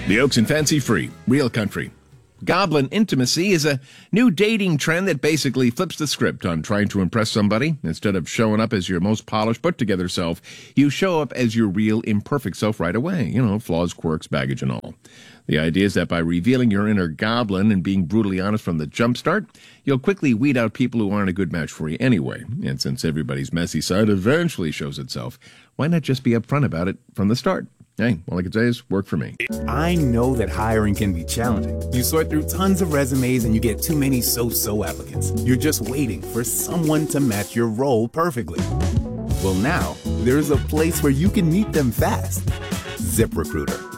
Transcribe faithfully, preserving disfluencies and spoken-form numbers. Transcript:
The Oaks and Fancy Free, Real Country. Goblin intimacy is a new dating trend that basically flips the script on trying to impress somebody. Instead of showing up as your most polished, put-together self, you show up as your real, imperfect self right away. You know, flaws, quirks, baggage, and all. The idea is that by revealing your inner goblin and being brutally honest from the jump start, you'll quickly weed out people who aren't a good match for you anyway. And since everybody's messy side eventually shows itself, why not just be upfront about it from the start? Hey, all I can say is work for me. I know that hiring can be challenging. You sort through tons of resumes and you get too many so-so applicants. You're just waiting for someone to match your role perfectly. Well, now, there's a place where you can meet them fast. ZipRecruiter.